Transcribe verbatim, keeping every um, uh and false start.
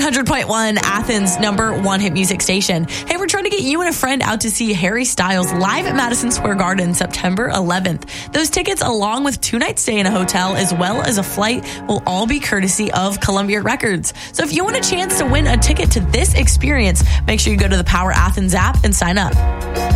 hundred point one, Athens' number one hit music station. Hey, we're trying to get you and a friend out to see Harry Styles live at Madison Square Garden September eleventh. Those tickets, along with two nights stay in a hotel as well as a flight, will all be courtesy of Columbia Records. So if you want a chance to win a ticket to this experience, make sure you go to the Power Athens app and sign up.